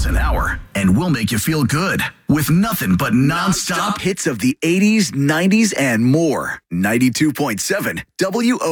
miles an hour, and we'll make you feel good with nothing but nonstop hits of the 80s, 90s, and more. 92.7 WO.